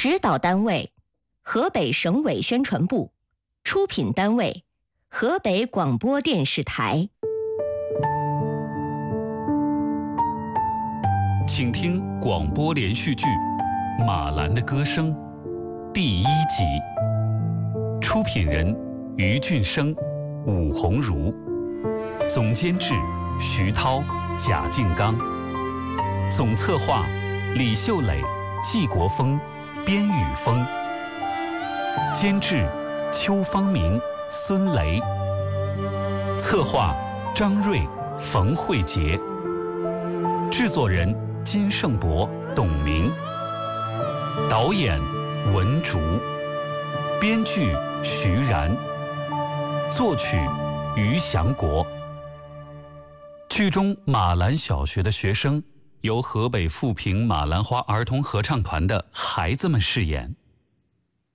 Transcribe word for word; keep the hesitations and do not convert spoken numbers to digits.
指导单位河北省委宣传部，出品单位河北广播电视台。 请听广播连续剧《马兰的歌声》第一集，出品人于俊生、武鸿儒，总监制徐涛、贾静刚，总策划李秀磊、季国峰、边宇峰，监制邱方明、孙雷，策划张瑞、冯慧杰，制作人金胜博、董明，导演文竹，编剧徐然，作曲于祥国。剧中马兰小学的学生由河北富平马兰花儿童合唱团的孩子们饰演。